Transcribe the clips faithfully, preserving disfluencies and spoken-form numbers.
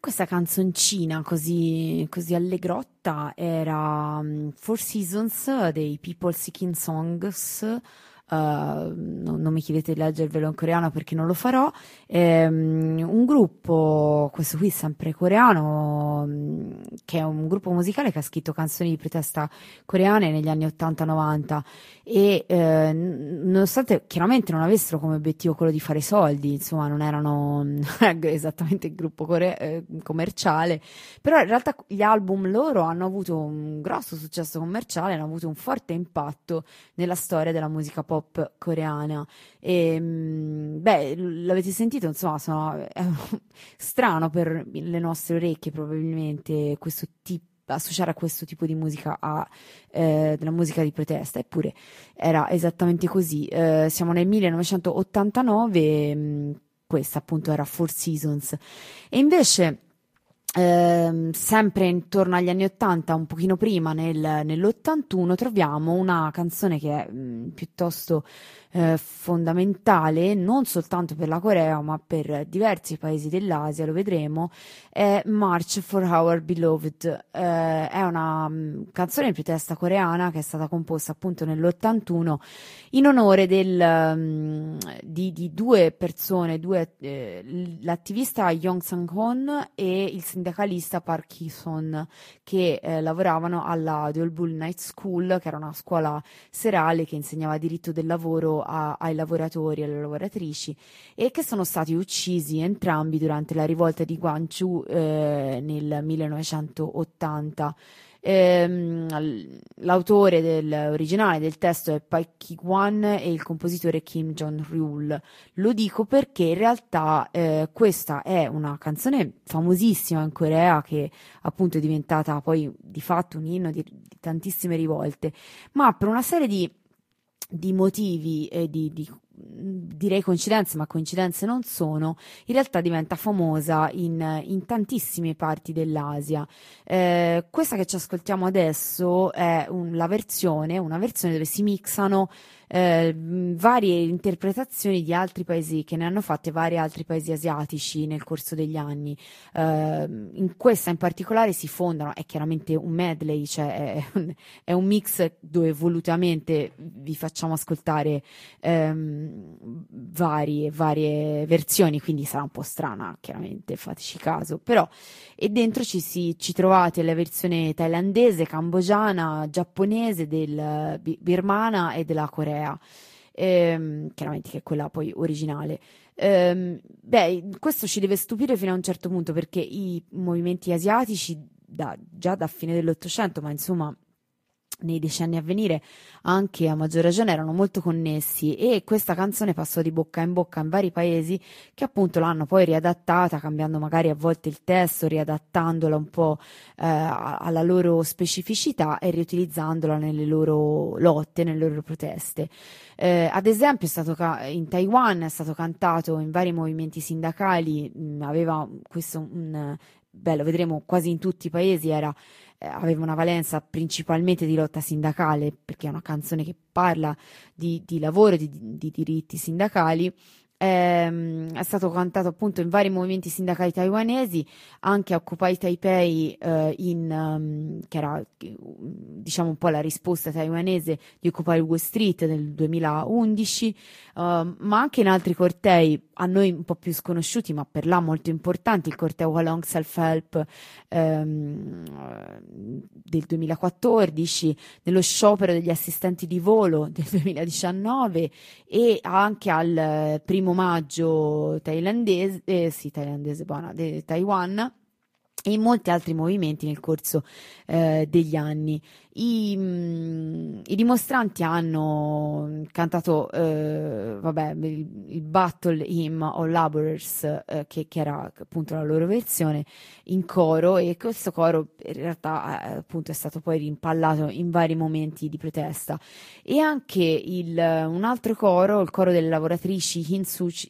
questa canzoncina così, così allegrotta era um, Four Seasons dei People Seeking Songs. Uh, non, non mi chiedete di leggervelo in coreano perché non lo farò. Ehm, un gruppo, questo qui sempre coreano, um, che è un gruppo musicale che ha scritto canzoni di protesta coreane negli anni ottanta novanta e eh, nonostante chiaramente non avessero come obiettivo quello di fare soldi, insomma non erano esattamente il gruppo core- eh, commerciale, però in realtà gli album loro hanno avuto un grosso successo commerciale, hanno avuto un forte impatto nella storia della musica pop coreana. E beh, l'avete sentito, insomma, sono, è strano per le nostre orecchie probabilmente questo tipo, associare a questo tipo di musica a eh, della musica di protesta, eppure era esattamente così. Eh, siamo nel millenovecentottantanove, mh, questa appunto era Four Seasons, e invece Ehm, sempre intorno agli anni ottanta, un pochino prima, nel, nell'ottantuno, troviamo una canzone che è mh, piuttosto eh, fondamentale, non soltanto per la Corea, ma per diversi paesi dell'Asia, lo vedremo, è March for Our Beloved. Eh, è una mh, canzone di protesta coreana che è stata composta appunto nell'ottantuno in onore del, um, di, di due persone, due, eh, l'attivista Yong Sang-hoon e il sindacalista Park Hee-son, che eh, lavoravano alla Dolbul Night School, che era una scuola serale che insegnava diritto del lavoro a, ai lavoratori e alle lavoratrici, e che sono stati uccisi entrambi durante la rivolta di Gwangju eh, nel millenovecentottanta. Ehm, l'autore del, originale del testo è Park Ki-kwan e il compositore Kim Jong-ryul. Lo dico perché in realtà eh, questa è una canzone famosissima in Corea che appunto è diventata poi di fatto un inno di, di tantissime rivolte, ma per una serie di di motivi e di, di direi coincidenze, ma coincidenze non sono, in realtà diventa famosa in, in tantissime parti dell'Asia. Eh, questa che ci ascoltiamo adesso è un, la versione, una versione dove si mixano eh, varie interpretazioni di altri paesi, che ne hanno fatte vari altri paesi asiatici nel corso degli anni. Eh, in questa in particolare si fondano, è chiaramente un medley, cioè è un, è un mix dove volutamente vi facciamo ascoltare ehm, varie, varie versioni, quindi sarà un po' strana, chiaramente, fateci caso, però e dentro ci, si, ci trovate la versione thailandese, cambogiana, giapponese, del birmana e della Corea, ehm, chiaramente che è quella poi originale. Ehm, beh, questo ci deve stupire fino a un certo punto, perché i movimenti asiatici da, già da fine dell'Ottocento, ma insomma nei decenni a venire anche a maggior ragione erano molto connessi, e questa canzone passò di bocca in bocca in vari paesi che appunto l'hanno poi riadattata, cambiando magari a volte il testo, riadattandola un po' eh, alla loro specificità e riutilizzandola nelle loro lotte, nelle loro proteste. Eh, ad esempio è stato ca- in Taiwan è stato cantato in vari movimenti sindacali, mh, aveva questo un beh, lo vedremo quasi in tutti i paesi, era eh, aveva una valenza principalmente di lotta sindacale, perché è una canzone che parla di, di lavoro, di, di diritti sindacali. Ehm, è stato cantato appunto in vari movimenti sindacali taiwanesi, anche a Occupy Taipei, eh, in, um, che era diciamo un po' la risposta taiwanese di Occupy Wall Street nel duemilaundici, uh, ma anche in altri cortei a noi un po' più sconosciuti, ma per là molto importanti, il corteo Walong Self-Help ehm, del duemilaquattordici, nello sciopero degli assistenti di volo del duemiladiciannove, e anche al primo maggio thailandese, eh, sì, thailandese, buona, de Taiwan, e in molti altri movimenti nel corso eh, degli anni. I, mh, I dimostranti hanno cantato eh, vabbè, il, il Battle Hymn of Laborers, eh, che, che era appunto la loro versione, in coro, e questo coro in realtà eh, appunto è stato poi rimpallato in vari momenti di protesta. E anche il, un altro coro, il coro delle lavoratrici Hinsuch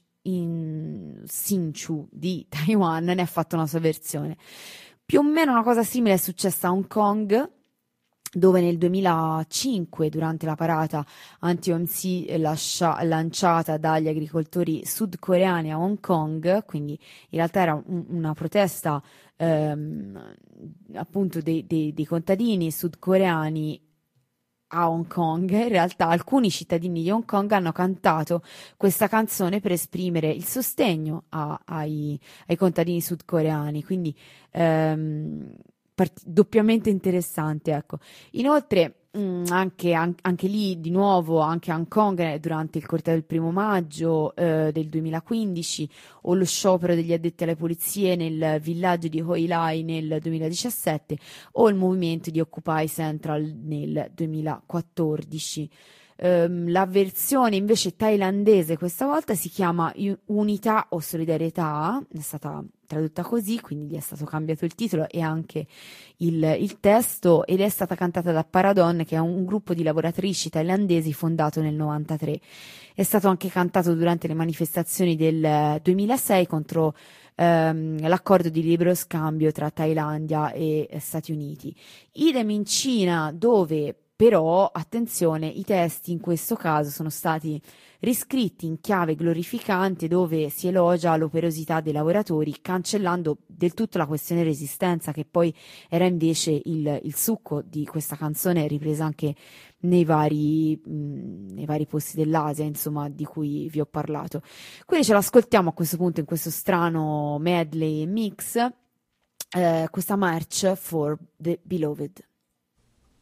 in Sinchu di Taiwan, ne ha fatto una sua versione. Più o meno una cosa simile è successa a Hong Kong, dove nel duemilacinque, durante la parata anti-O M C lascia- lanciata dagli agricoltori sudcoreani a Hong Kong, quindi in realtà era un- una protesta ehm, appunto dei, dei- dei contadini sudcoreani a Hong Kong. In realtà alcuni cittadini di Hong Kong hanno cantato questa canzone per esprimere il sostegno a- ai, ai contadini sudcoreani, quindi ehm, part- doppiamente interessante, ecco. Inoltre, mh, anche, an- anche lì, di nuovo, anche a Hong Kong, eh, durante il corteo del primo maggio eh, del duemilaquindici, o lo sciopero degli addetti alle pulizie nel villaggio di Hoi Lai nel duemiladiciassette, o il movimento di Occupy Central nel duemilaquattordici. Ehm, la versione invece thailandese questa volta si chiama U- Unità o Solidarietà, è stata tradotta così, quindi gli è stato cambiato il titolo e anche il, il testo, ed è stata cantata da Paradon, che è un gruppo di lavoratrici thailandesi fondato nel novantatré. È stato anche cantato durante le manifestazioni del eh, duemilasei contro ehm, l'accordo di libero scambio tra Thailandia e eh, Stati Uniti. Idem in Cina, dove però, attenzione, i testi in questo caso sono stati riscritti in chiave glorificante, dove si elogia l'operosità dei lavoratori, cancellando del tutto la questione resistenza, che poi era invece il, il succo di questa canzone, ripresa anche nei vari, mh, nei vari posti dell'Asia, insomma, di cui vi ho parlato. Quindi ce l'ascoltiamo a questo punto in questo strano medley mix, eh, questa March for the Beloved.